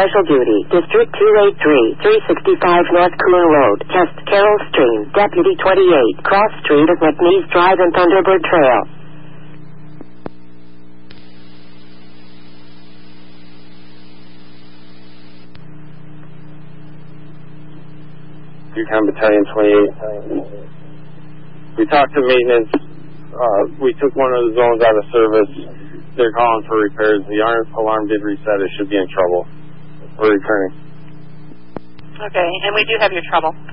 Special Duty, District 283, 365 North Coon Road, Test, Carroll Stream, Deputy 28, Cross Street of McNeese Drive and Thunderbird Trail. Yukon Battalion 28. We talked to maintenance. We took one of the zones out of service. They're calling for repairs. The alarm did reset. It should be in trouble. We're returning. Okay, and we do have your trouble.